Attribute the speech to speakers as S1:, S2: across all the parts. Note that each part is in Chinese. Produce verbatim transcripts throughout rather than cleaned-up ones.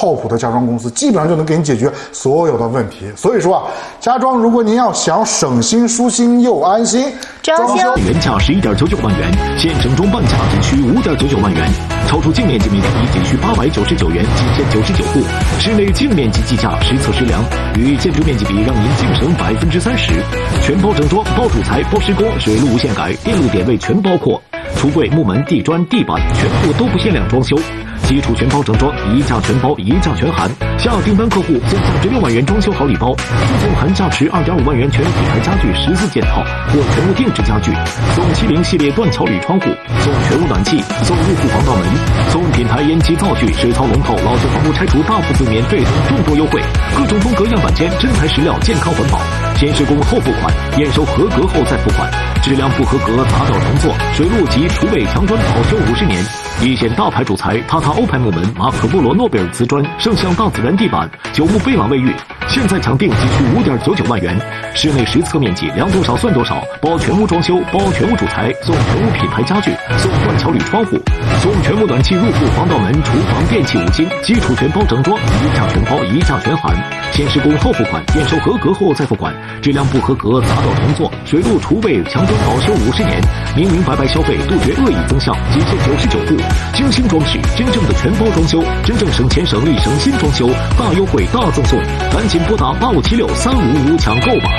S1: 靠谱的家装公司，基本上就能给你解决所有的问题。所以说啊，家装如果您要想省心、舒心又安心，
S2: 装修
S3: 原价十一点九九万元，现整装半价仅需五点九九万元，超出净面积面积仅需八百九十九元，仅限九十九户。室内净面积计价实测实量，与建筑面积比，让您净省百分之三十。全包整装，包主材，包施工，水路无限改，电路点位全包括。橱柜、木门、地砖、地板全部都不限量装修，基础全包整装，一价全包，一价全含。下订单客户送价值六万元装修好礼包，附送含价值二点五万元全品牌家具十四件套或全屋定制家具，送七零系列断桥铝窗户，送全屋暖气，送入户防盗门，送品牌烟机灶具、水槽龙头、老旧房屋拆除大部分免费等众多优惠，各种风格样板间，真材实料，健康环保。先施工后付款，验收合格后再付款，质量不合格砸掉重做，水路及厨卫墙砖保修五十年。一线大牌主材，塔塔欧派木门、马可波罗诺贝尔瓷砖、圣象大自然地板、九牧贝朗卫浴，现在抢定仅需五点九九万元。室内实测面积量多少算多少，包全屋装修，包全屋主材，送全屋品牌家具，送断桥铝窗户，送全屋暖气、入户防盗门、厨房电器五金，基础全包整装，一价全包，一价全含。先施工后付款，验收合格后再付款，质量不合格砸掉重做，水路厨卫墙砖保修五十年，明明白白消费，杜绝恶意增项，仅限九十九户。精心装饰，真正的全包装修，真正省钱省力省心装修，大优惠大赠送，赶紧拨打八五七六三五五抢购吧。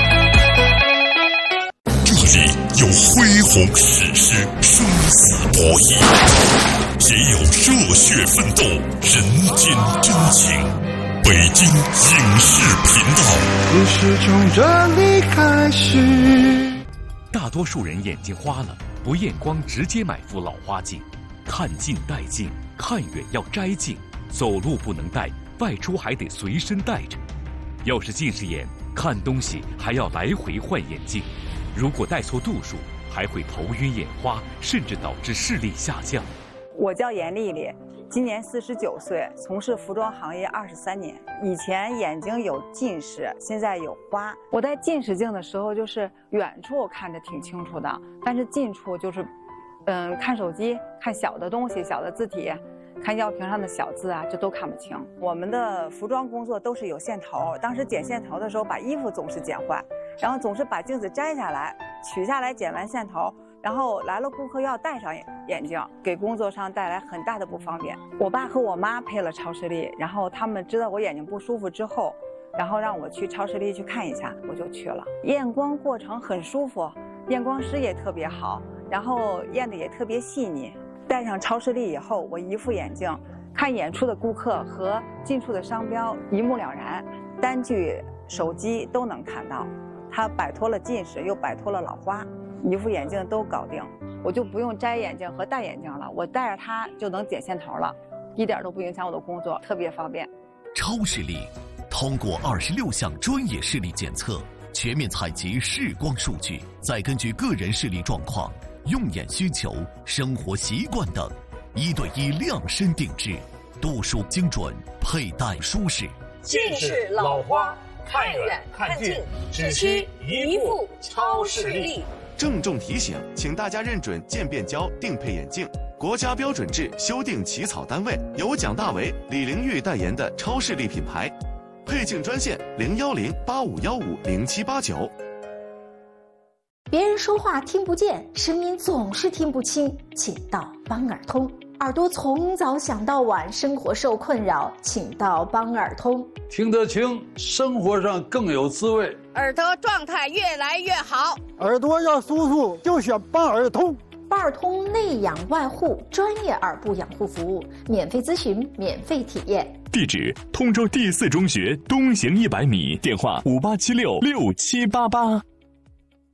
S4: 这里有恢宏史诗，生死博弈，也有热血奋斗，人间真情。北京影视频道，
S5: 故事从这里开始。
S6: 大多数人眼睛花了，不验光直接买副老花镜，看近带镜，看远要摘镜，走路不能带，外出还得随身带着。要是近视眼，看东西还要来回换眼镜，如果戴错度数，还会头晕眼花，甚至导致视力下降。
S7: 我叫严丽丽，今年四十九岁，从事服装行业二十三年。以前眼睛有近视，现在有花。我戴近视镜的时候，就是远处看着挺清楚的，但是近处就是，嗯，看手机、看小的东西、小的字体、看药瓶上的小字啊，这都看不清。我们的服装工作都是有线头，当时剪线头的时候，把衣服总是剪坏，然后总是把镜子摘下来，取下来剪完线头。然后来了顾客要戴上眼镜，给工作上带来很大的不方便。我爸和我妈配了超视力，然后他们知道我眼睛不舒服之后，然后让我去超视力去看一下，我就去了。验光过程很舒服，验光师也特别好，然后验的也特别细腻。戴上超视力以后，我一副眼镜，看远处的顾客和近处的商标一目了然，单据、手机都能看到。它摆脱了近视，又摆脱了老花。一副眼镜都搞定，我就不用摘眼镜和戴眼镜了，我戴着它就能剪线头了，一点都不影响我的工作，特别方便。
S4: 超视力通过二十六项专业视力检测，全面采集视光数据，再根据个人视力状况、用眼需求、生活习惯等，一对一量身定制，度数精准，佩戴舒适。
S8: 近视、老花，看远看近，只需一副超视力。
S9: 郑重提醒，请大家认准渐变焦定配眼镜，国家标准制修订起草单位由蒋大为、李玲玉代言的超视力品牌。配镜专线零幺零八五幺五零七八九。
S2: 别人说话听不见，声音总是听不清，请到邦耳通。耳朵从早想到晚，生活受困扰，请到邦耳通。
S10: 听得清，生活上更有滋味，
S8: 耳朵状态越来越好。
S11: 耳朵要舒服，就选邦耳通。
S2: 邦耳通内养外护，专业耳部养护服务，免费咨询，免费体验。
S12: 地址：通州第四中学东行一百米，电话五八七六六七八八。